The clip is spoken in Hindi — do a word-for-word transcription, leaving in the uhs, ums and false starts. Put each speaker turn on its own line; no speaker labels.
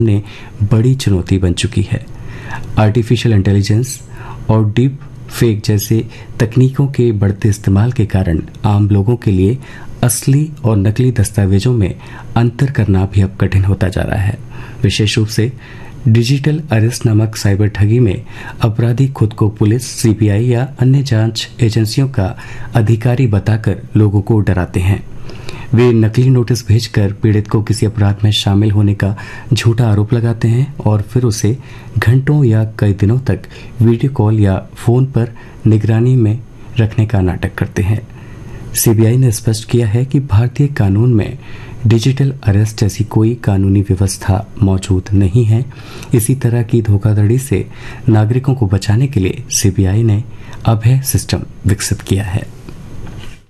ने बड़ी चुनौती बन चुकी है। आर्टिफिशियल इंटेलिजेंस और डीप फेक जैसे तकनीकों के बढ़ते इस्तेमाल के कारण आम लोगों के लिए असली और नकली दस्तावेजों में अंतर करना भी अब कठिन होता जा रहा है। विशेष रूप से डिजिटल अरेस्ट नामक साइबर ठगी में अपराधी खुद को पुलिस, सीबीआई या अन्य जांच एजेंसियों का अधिकारी बताकर लोगों को डराते हैं। वे नकली नोटिस भेजकर पीड़ित को किसी अपराध में शामिल होने का झूठा आरोप लगाते हैं और फिर उसे घंटों या कई दिनों तक वीडियो कॉल या फोन पर निगरानी में रखने का नाटक करते हैं। सीबीआई ने स्पष्ट किया है कि भारतीय कानून में डिजिटल अरेस्ट जैसी कोई कानूनी व्यवस्था मौजूद नहीं है। इसी तरह की धोखाधड़ी से नागरिकों को बचाने के लिए सीबीआई ने अभय सिस्टम विकसित किया है।